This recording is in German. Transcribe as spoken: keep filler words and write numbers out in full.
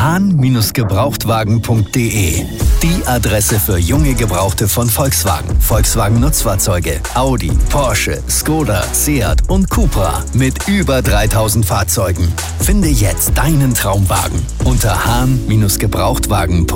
hahn Gebrauchtwagen punkt de. Die Adresse für junge Gebrauchte von Volkswagen. Volkswagen Nutzfahrzeuge, Audi, Porsche, Skoda, Seat und Cupra mit über dreitausend Fahrzeugen. Finde jetzt deinen Traumwagen unter hahn Gebrauchtwagen punkt de.